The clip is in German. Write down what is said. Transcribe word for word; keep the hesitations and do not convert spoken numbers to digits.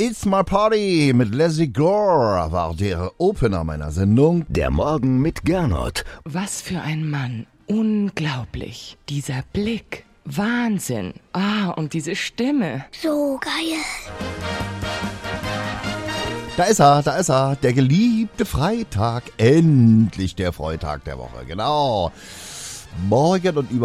It's My Party mit Leslie Gore war der Opener meiner Sendung. Der Morgen mit Gernot. Was für ein Mann. Unglaublich. Dieser Blick. Wahnsinn. Ah, und diese Stimme. So geil. Da ist er, da ist er, der geliebte Freitag. Endlich der Freitag der Woche, genau. Morgen und über